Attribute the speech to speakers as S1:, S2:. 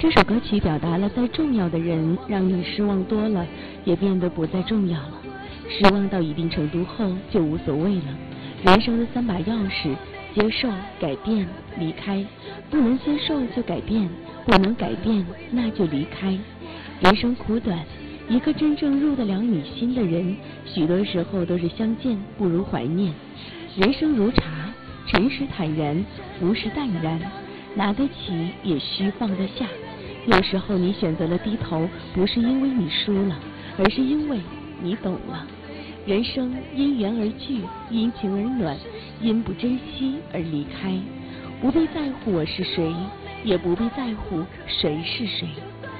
S1: 这首歌曲表达了再重要的人让你失望多了，也变得不再重要了。失望到一定程度后就无所谓了。人生的3把钥匙：接受、改变、离开。不能接受就改变，不能改变那就离开。人生苦短，一个真正入得了你心的人，许多时候都是相见不如怀念。人生如茶，沉时坦然，浮时淡然，拿得起也需放得下。有时候你选择了低头，不是因为你输了，而是因为你懂了。人生因缘而聚，因情而暖，因不珍惜而离开。不必在乎我是谁，也不必在乎谁是谁。